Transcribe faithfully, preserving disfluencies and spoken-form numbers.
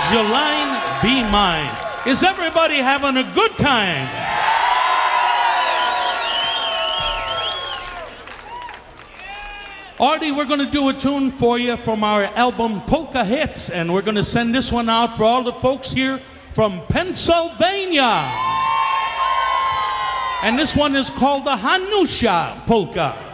Would You Line Be Mine? Is everybody having a good time? Artie, we're going to do a tune for you from our album Polka Hits, and we're going to send this one out for all the folks here from Pennsylvania. And this one is called the Hanusha Polka.